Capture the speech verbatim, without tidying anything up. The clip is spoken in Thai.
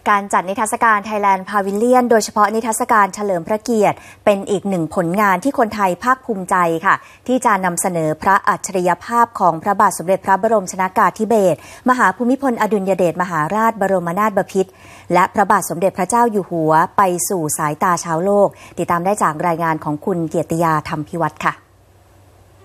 การจัดนิทรรศการ Thailand Pavilion โดยเฉพาะนิทรรศการเฉลิมพระเกียรติเป็นอีกหนึ่งผลงานที่คนไทยภาคภูมิใจค่ะที่จะนำเสนอพระอัจฉริยภาพของพระบาทสมเด็จพระบรมชนากาธิเบศรมหาภูมิพลอดุลยเดชมหาราชบรมนาถบพิตรและพระบาทสมเด็จพระเจ้าอยู่หัวไปสู่สายตาชาวโลกติดตามได้จากรายงานของคุณเกียรติยาธรรมพิวัตรค่ะ